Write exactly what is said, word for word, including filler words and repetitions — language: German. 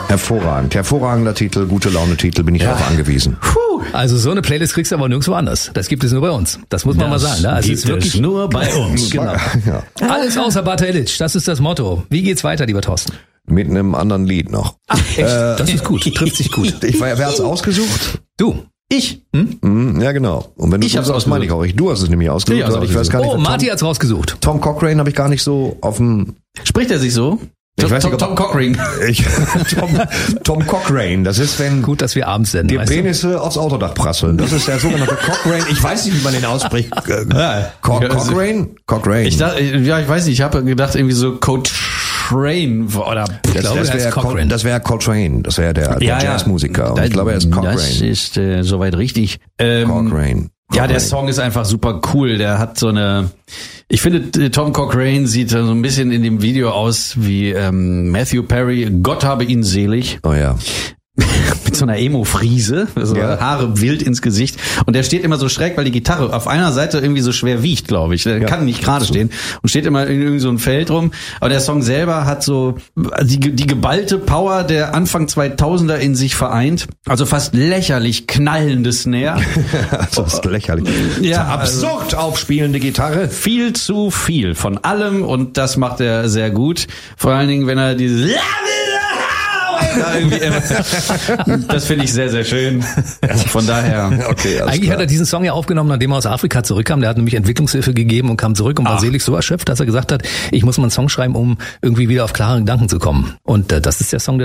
Hervorragend. Hervorragender Titel, gute Laune-Titel, bin ich ja. darauf angewiesen. Puh. Also so eine Playlist kriegst du aber nirgendwo anders. Das gibt es nur bei uns. Das muss man das mal sagen. Ne? Also gibt es ist wirklich nur bei uns. Genau. Ja. Alles außer Bata Illich, das ist das Motto. Wie geht's weiter, lieber Thorsten? Mit einem anderen Lied noch. Ach, echt? Äh, das ist gut, trifft sich gut. Ich, wer hat's ausgesucht? Du. Ich? Hm? Ja, genau. Und wenn du ich hab's aus meine ich auch. Du hast es nämlich ausgesucht. Ich, ich weiß gar nicht, oh, Marty hat's rausgesucht. Tom Cochrane habe ich gar nicht so auf dem... Spricht er sich so? Ich weiß Tom, nicht, Tom Cochrane. Ich, Tom, Tom Cochrane, das ist, wenn... Gut, dass wir abends sind. Die Penisse aufs Autodach prasseln. Das ist der sogenannte Cochrane. Ich weiß nicht, wie man den ausspricht. Ja. Co- Cochrane? Cochrane. Ich dachte, ja, ich weiß nicht, ich habe gedacht irgendwie so Coltrane oder... Ich glaube, das wäre Cochrane. Das wäre Coltrane. Das wäre der, der ja, Jazzmusiker. Und ja. ich glaube, er ist Cochrane. Das ist äh, soweit richtig. Ähm, Cochrane. Ja, der Song ist einfach super cool. Der hat so eine, ich finde, Tom Cochrane sieht so ein bisschen in dem Video aus wie ähm, Matthew Perry, Gott habe ihn selig. Oh ja. Mit so einer Emo-Friese, so ja. Haare wild ins Gesicht. Und der steht immer so schräg, weil die Gitarre auf einer Seite irgendwie so schwer wiegt, glaube ich. Der ja. kann nicht gerade stehen und steht immer in irgend so ein Feld rum. Aber der Song selber hat so die, die geballte Power der Anfang zweitausender in sich vereint. Also fast lächerlich knallende Snare. Fast lächerlich. Ja, absurd also aufspielende Gitarre. Viel zu viel von allem und das macht er sehr gut. Vor allen Dingen, wenn er dieses da irgendwie das finde ich sehr, sehr schön. Von daher. Okay, eigentlich klar. hat er diesen Song ja aufgenommen, nachdem er aus Afrika zurückkam. Der hat nämlich Entwicklungshilfe gegeben und kam zurück und war Ach. selig so erschöpft, dass er gesagt hat, ich muss mal einen Song schreiben, um irgendwie wieder auf klare Gedanken zu kommen. Und äh, das ist der Song, der